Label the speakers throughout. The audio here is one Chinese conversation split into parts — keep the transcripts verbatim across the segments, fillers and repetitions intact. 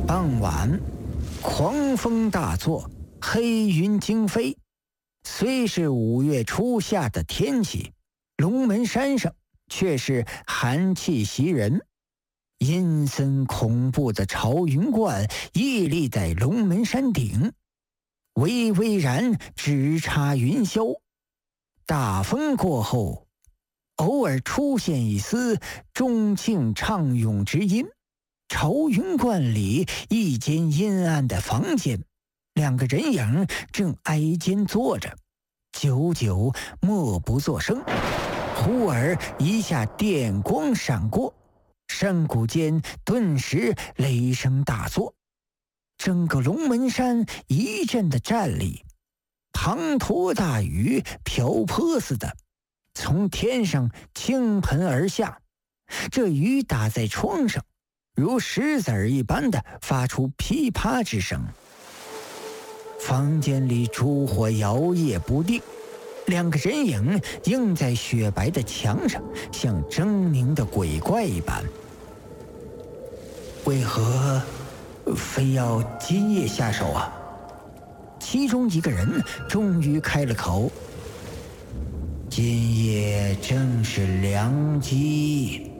Speaker 1: 傍晚，狂风大作，黑云惊飞。虽是五月初夏的天气，龙门山上却是寒气袭人。阴森恐怖的朝云观屹立在龙门山顶，巍巍然直插云霄。大风过后，偶尔出现一丝钟磬唱咏之音。朝云观里一间阴暗的房间，两个人影正挨肩坐着，久久默不作声。忽而一下电光闪过，山谷间顿时雷声大作，整个龙门山一阵的战栗，滂沱大雨瓢泼似的从天上倾盆而下。这雨打在窗上，如石子儿一般的发出噼啪之声。房间里烛火摇曳不定，两个人影映在雪白的墙上，像狰狞的鬼怪一般。为何非要今夜下手啊？其中一个人终于开了口：今夜正是良机。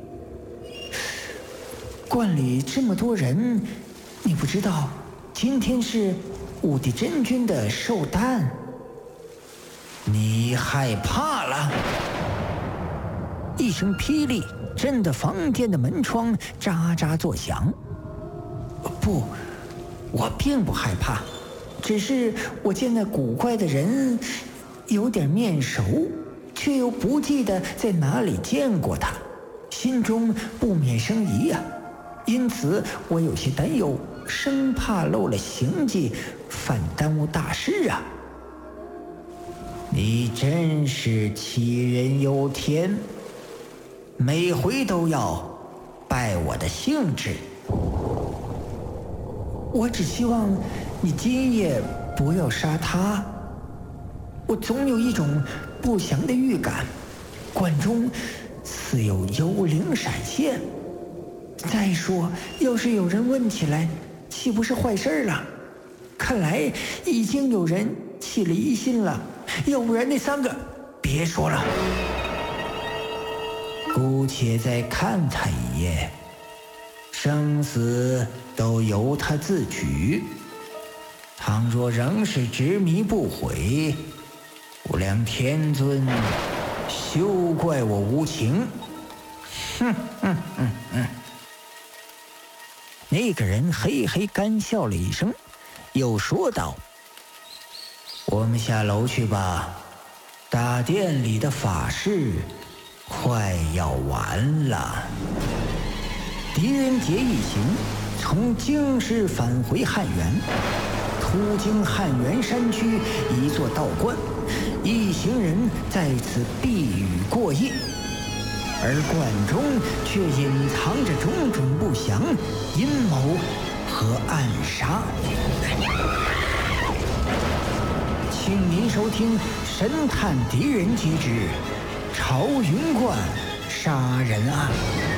Speaker 1: 观里这么多人，你不知道今天是武帝真君的寿诞？你害怕了？一声霹雳震得房间的门窗喳喳作响。不，我并不害怕，只是我见那古怪的人有点面熟，却又不记得在哪里见过他，心中不免生疑呀、啊。因此我有些担忧，生怕漏了行迹，反耽误大事啊。你真是杞人忧天，每回都要败我的兴致。我只希望你今夜不要杀他。我总有一种不祥的预感，馆中似有幽灵闪现。再说，要是有人问起来，岂不是坏事了？看来已经有人起了疑心了，要不然那三个……别说了，姑且再看他一眼，生死都由他自取。倘若仍是执迷不悔，无量天尊休怪我无情。哼哼哼哼。那个人嘿嘿干笑了一声，又说道：我们下楼去吧，大殿里的法事快要完了。狄仁杰一行从京师返回汉源，途经汉源山区一座道观，一行人在此避雨过夜。而观中却隐藏着种种不祥、阴谋和暗杀。请您收听《神探狄仁杰之朝云观杀人案》。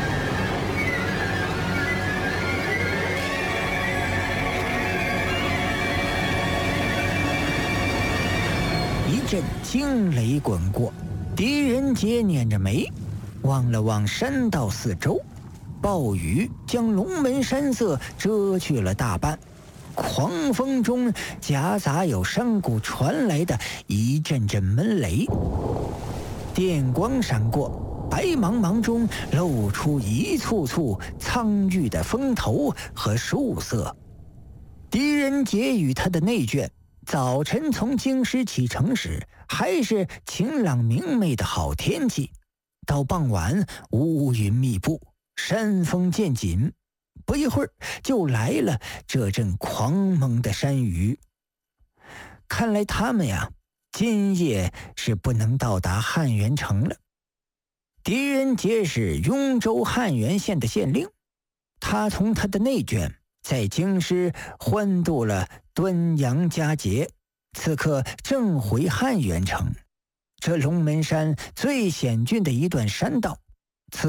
Speaker 1: 一阵惊雷滚过，狄仁杰捻着眉，望了望山道四周，暴雨将龙门山色遮去了大半，狂风中夹杂有山谷传来的一阵阵闷雷，电光闪过，白茫茫中露出一簇簇苍郁的峰头和树色。狄仁杰与他的内眷早晨从京师启程时，还是晴朗明媚的好天气，到傍晚乌云密布，山风渐紧，不一会儿就来了这阵狂猛的山雨。看来他们呀，今夜是不能到达汉源城了。狄仁杰是雍州汉源县的县令，他同他的内眷在京师欢度了端阳佳节，此刻正回汉源城。这龙门山最险峻的一段山道，